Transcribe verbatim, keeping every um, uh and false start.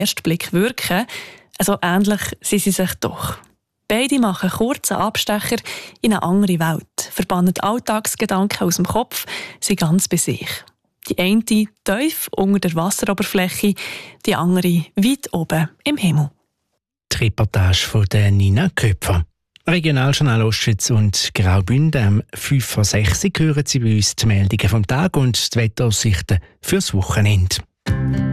ersten Blick wirken, also ähnlich sind sie sich doch. Beide machen kurze Abstecher in eine andere Welt, verbannen Alltagsgedanken aus dem Kopf, sind ganz bei sich. Die eine tief unter der Wasseroberfläche, die andere weit oben im Himmel. Die Reportage von der Nina Köpfer. Regionaljournal Ostschweiz und Graubünden am fünf vor sechs hören Sie bei uns die Meldungen vom Tag und die Wetteraussichten fürs Wochenende.